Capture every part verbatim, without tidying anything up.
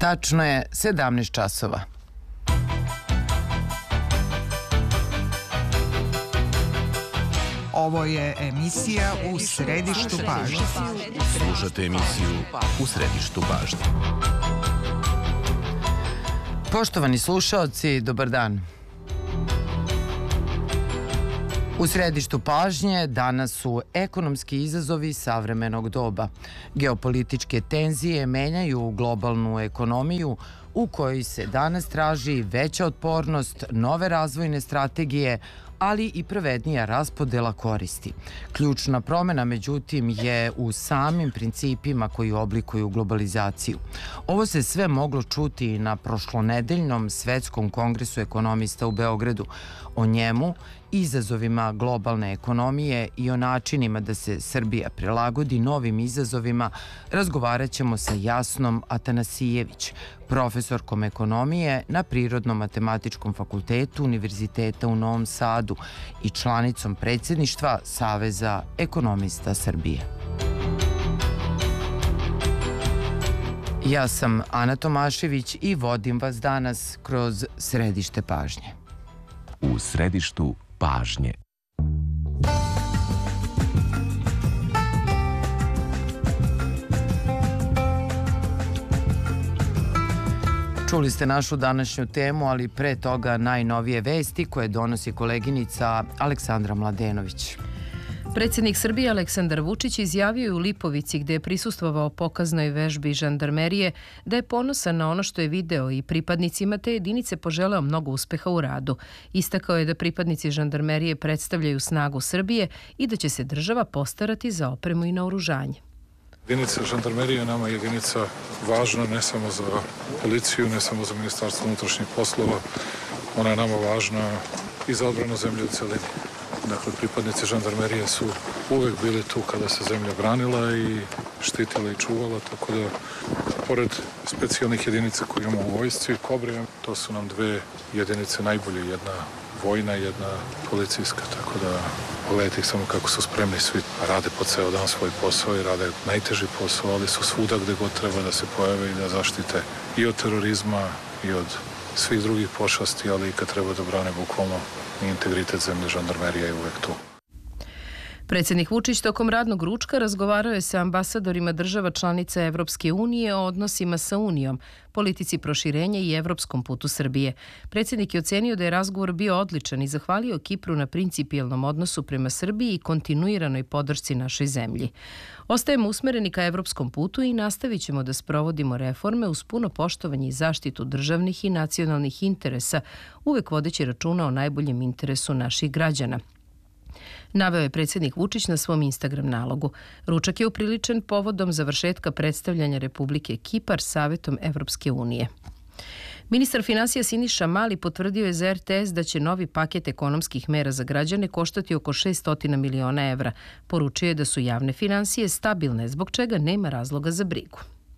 Tačno je sedamnaest časova. Ovo je emisija U središtu pažnje. Slušate emisiju U središtu pažnje. Poštovani slušaoci, dobar dan. U središtu pažnje danas su ekonomski izazovi savremenog doba. Geopolitičke tenzije menjaju globalnu ekonomiju u kojoj se danas traži veća otpornost, nove razvojne strategije, ali i pravednija raspodela koristi. Ključna promena, međutim, je u samim principima koji oblikuju globalizaciju. Ovo se sve moglo čuti na prošlonedeljnom Svetskom kongresu ekonomista u Beogradu. O njemu, izazovima globalne ekonomije i o načinima da se Srbija prilagodi novim izazovima razgovarat ćemo sa Jasnom Atanasijević, profesorkom ekonomije na Prirodno-matematičkom fakultetu Univerziteta u Novom Sadu i članicom predsjedništva Saveza ekonomista Srbije. Ja sam Ana Tomašević i vodim vas danas kroz središte pažnje. U središtu pažnje. Čuli ste našu današnju temu, ali pre toga najnovije vesti koje donosi koleginica Aleksandra Mladenović. Predsjednik Srbije Aleksandar Vučić izjavio je u Lipovici, gde je prisustvovao pokaznoj vežbi žandarmerije, da je ponosan na ono što je video i pripadnicima te jedinice poželeo mnogo uspeha u radu. Istakao je da pripadnici žandarmerije predstavljaju snagu Srbije i da će se država postarati za opremu i naoružanje. Jedinica žandarmerije nama je jedinica važna ne samo za policiju, ne samo za Ministarstvo unutrašnjih poslova. Ona je nama važna i za odbranu zemlje u celini. Dakle, pripadnici žandarmerije su uvek bili tu kada se zemlja branila i štitila i čuvala, tako da, pored specijalnih jedinica koje imamo u vojsci, Kobre, to su nam dve jedinice najbolje, jedna vojna, jedna policijska, tako da pogledajte ih samo kako su spremni, svi rade po ceo dan svoj posao i rade najteži posao, ali su svuda gde god treba da se pojave i da zaštite i od terorizma i od svih drugih pošasti, ali i kad treba da brane bukvalno i integritet zemlje, žandarmerija je uvek tu. Predsjednik Vučić tokom radnog ručka razgovarao je sa ambasadorima država članica Evropske unije o odnosima sa Unijom, politici proširenja i evropskom putu Srbije. Predsjednik je ocenio da je razgovor bio odličan i zahvalio Kipru na principijelnom odnosu prema Srbiji i kontinuiranoj podršci našoj zemlji. Ostajemo usmereni ka evropskom putu i nastavit ćemo da sprovodimo reforme uz puno poštovanje i zaštitu državnih i nacionalnih interesa, uvek vodeći računa o najboljem interesu naših građana. Naveo je predsjednik Vučić na svom Instagram nalogu. Ručak je upriličen povodom završetka predstavljanja Republike Kipar Savetom Evropske unije. Ministar finansija Siniša Mali potvrdio je za er te es da će novi paket ekonomskih mera za građane koštati oko šessto miliona evra. Poručio je da su javne finansije stabilne, zbog čega nema razloga za brigu.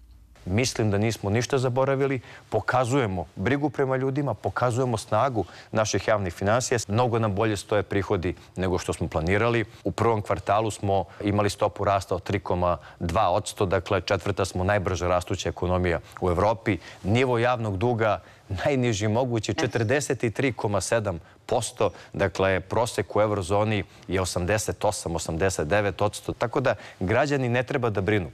Mislim da nismo ništa zaboravili, pokazujemo brigu prema ljudima, pokazujemo snagu naših javnih finansija. Mnogo nam bolje stoje prihodi nego što smo planirali. U prvom kvartalu smo imali stopu rasta od tri zarez dva posto, dakle četvrta smo najbrže rastuća ekonomija u Evropi. Nivo javnog duga najniži mogući, četrdeset tri zarez sedam posto, dakle prosek u eurozoni je osamdeset osam, osamdeset devet posto, tako da građani ne treba da brinu.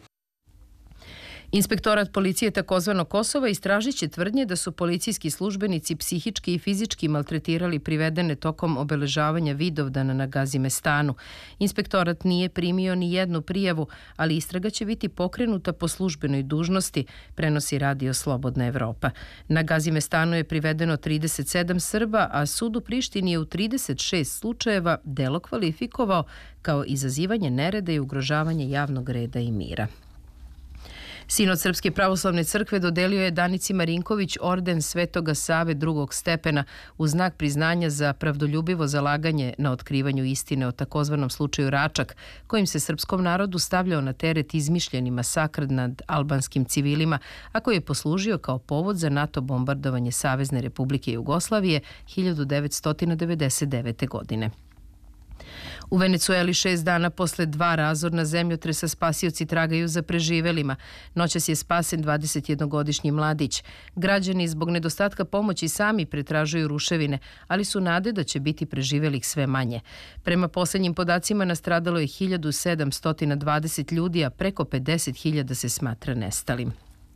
Inspektorat policije takozvano Kosova istražit će tvrdnje da su policijski službenici psihički i fizički maltretirali privedene tokom obeležavanja Vidovdana na Gazimestanu. Inspektorat nije primio ni jednu prijavu, ali istraga će biti pokrenuta po službenoj dužnosti, prenosi Radio Slobodna Evropa. Na Gazimestanu je privedeno trideset sedam Srba, a sud u Prištini je u trideset šest slučajeva delo kvalifikovao kao izazivanje nereda i ugrožavanje javnog reda i mira. Sinod Srpske pravoslavne crkve dodelio je Danici Marinković orden Svetoga Save drugog stepena u znak priznanja za pravdoljubivo zalaganje na otkrivanju istine o takozvanom slučaju Račak, kojim se srpskom narodu stavljao na teret izmišljeni masakr nad albanskim civilima, a koji je poslužio kao povod za NATO bombardovanje Savezne Republike Jugoslavije hiljadu devetsto devedeset devete. godine. U Venecueli šest dana posle dva razorna zemljotresa spasioci tragaju za preživelima. Noćas je spasen dvadesetjednogodišnji mladić. Građani zbog nedostatka pomoći sami pretražuju ruševine, ali su nade da će biti preživelih sve manje. Prema poslednjim podacima nastradalo je hiljadu sedamsto dvadeset ljudi, a preko pedeset hiljada se smatra nestalim.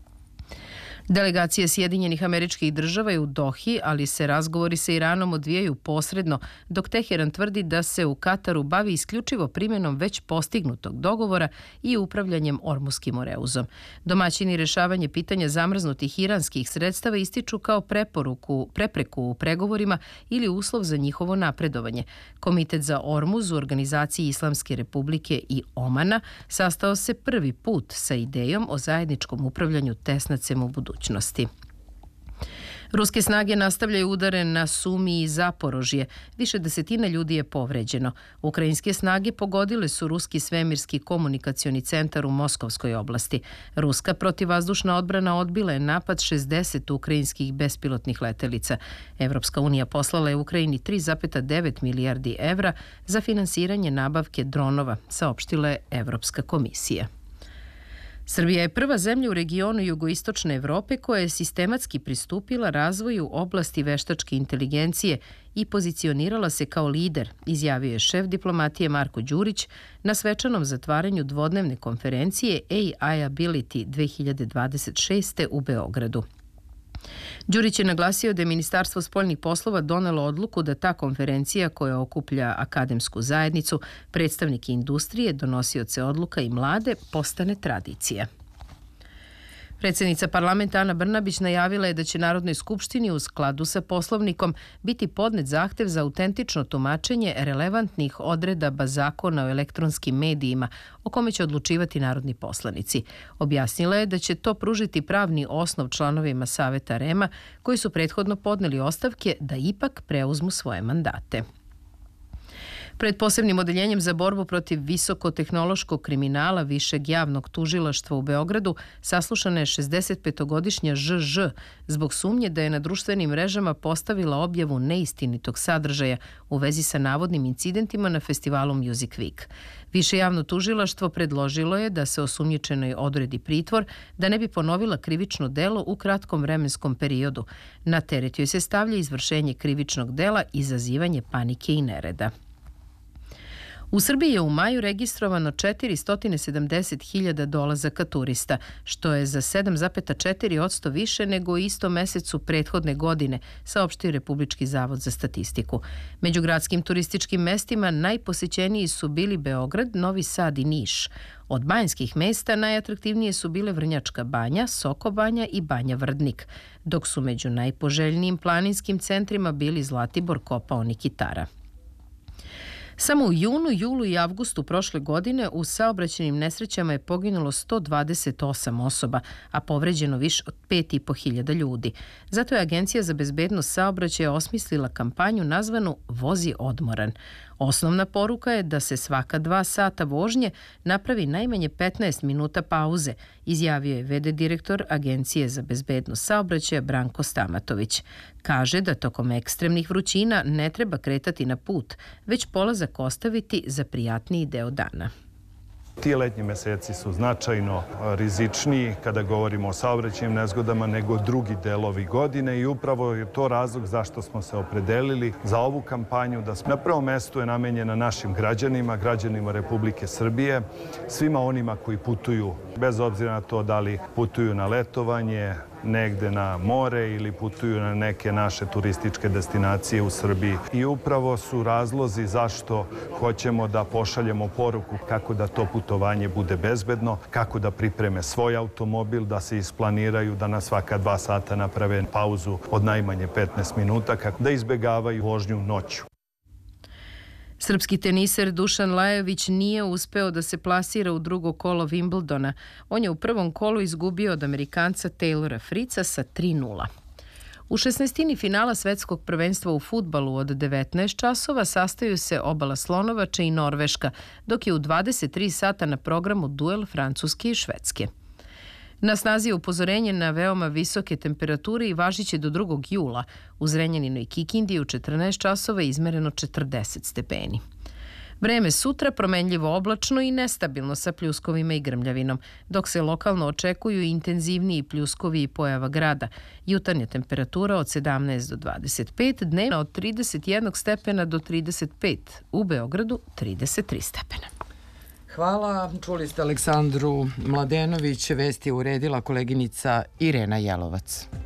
Delegacija Sjedinjenih Američkih Država je u Dohi, ali se razgovori sa Iranom odvijaju posredno, dok Teheran tvrdi da se u Kataru bavi isključivo primjenom već postignutog dogovora i upravljanjem Ormuskim oreuzom. Domaćini rešavanje pitanja zamrznutih iranskih sredstava ističu kao preporuku, prepreku u pregovorima ili uslov za njihovo napredovanje. Komitet za Ormuz u Organizaciji Islamske Republike i Omana sastao se prvi put sa idejom o zajedničkom upravljanju tesnacem u budućnosti. Ruske snage nastavljaju udare na Sumi i Zaporožje. Više desetina ljudi je povređeno. Ukrajinske snage pogodile su ruski svemirski komunikacioni centar u Moskovskoj oblasti. Ruska protivvazdušna odbrana odbila je napad šezdeset ukrajinskih bespilotnih letelica. Evropska unija poslala je Ukrajini tri zarez devet milijardi evra za finansiranje nabavke dronova, saopštila je Evropska komisija. Srbija je prva zemlja u regionu jugoistočne Evrope koja je sistematski pristupila razvoju oblasti veštačke inteligencije i pozicionirala se kao lider, izjavio je šef diplomatije Marko Đurić na svečanom zatvaranju dvodnevne konferencije A I Ability dve hiljade dvadeset šeste u Beogradu. Đurić je naglasio da je Ministarstvo spoljnih poslova donelo odluku da ta konferencija koja okuplja akademsku zajednicu, predstavnike industrije, donosioce odluka i mlade postane tradicija. Predsjednica parlamenta Ana Brnabić najavila je da će Narodnoj skupštini u skladu sa Poslovnikom biti podnet zahtev za autentično tumačenje relevantnih odredaba Zakona o elektronskim medijima, o kome će odlučivati narodni poslanici. Objasnila je da će to pružiti pravni osnov članovima Saveta R E M-a koji su prethodno podneli ostavke da ipak preuzmu svoje mandate. Pred posebnim odeljenjem za borbu protiv visokotehnološkog kriminala Višeg javnog tužilaštva u Beogradu saslušana je šezdesetpetogodišnja Ž Ž zbog sumnje da je na društvenim mrežama postavila objavu neistinitog sadržaja u vezi sa navodnim incidentima na festivalu Music Week. Više javno tužilaštvo predložilo je da se osumnjičenoj odredi pritvor da ne bi ponovila krivično delo u kratkom vremenskom periodu. Na teret joj se stavlja izvršenje krivičnog dela, izazivanje panike i nereda. U Srbiji je u maju registrovano četiristo sedamdeset hiljada dolazaka turista, što je za sedam zarez četiri posto više nego u istom mesecu prethodne godine, saopštio Republički zavod za statistiku. Među gradskim turističkim mestima najposećeniji su bili Beograd, Novi Sad i Niš. Od banjskih mesta najatraktivnije su bile Vrnjačka banja, Sokobanja i Banja Vrdnik, dok su među najpoželjnijim planinskim centrima bili Zlatibor, Kopaonik i Tara. Samo u junu, julu i avgustu prošle godine u saobraćajnim nesrećama je poginulo sto dvadeset osam osoba, a povređeno više od pet i po hiljada ljudi. Zato je Agencija za bezbednost saobraćaja osmislila kampanju nazvanu Vozi odmoran. Osnovna poruka je da se svaka dva sata vožnje napravi najmanje petnaest minuta pauze, izjavio je ve de direktor Agencije za bezbednost saobraćaja Branko Stamatović. Kaže da tokom ekstremnih vrućina ne treba kretati na put, već polazak ostaviti za prijatniji deo dana. Ti letnji meseci su značajno rizičniji kada govorimo o saobraćajnim nezgodama nego drugi delovi godine i upravo je to razlog zašto smo se opredelili za ovu kampanju, da na prvom mestu je namenjena našim građanima, građanima Republike Srbije, svima onima koji putuju, bez obzira na to da li putuju na letovanje, negde na more ili putuju na neke naše turističke destinacije u Srbiji. I upravo su razlozi zašto hoćemo da pošaljemo poruku kako da to putovanje bude bezbedno, kako da pripreme svoj automobil, da se isplaniraju, da na svaka dva sata naprave pauzu od najmanje petnaest minuta, kako da izbegavaju vožnju noću. Srpski teniser Dušan Lajović nije uspeo da se plasira u drugo kolo Wimbledona. On je u prvom kolu izgubio od Amerikanca Taylora Fritza sa tri nula. U šesnaestini finala svetskog prvenstva u fudbalu od devetnaest časova sastaju se Obala Slonovača i Norveška, dok je u dvadeset tri sata na programu duel Francuske i Švedske. Na snazi je upozorenje na veoma visoke temperature i važiće do drugog jula. U Zrenjaninu i Kikindi u četrnaest časova je izmereno četrdeset stepeni. Vreme sutra promenljivo oblačno i nestabilno sa pljuskovima i grmljavinom, dok se lokalno očekuju intenzivniji pljuskovi i pojava grada. Jutarnja temperatura od sedamnaest do dvadeset pet, dnevna od trideset jedan stepena do trideset pet, u Beogradu trideset tri stepena. Hvala. Čuli ste Aleksandru Mladenović. Vesti je uredila koleginica Irena Jelovac.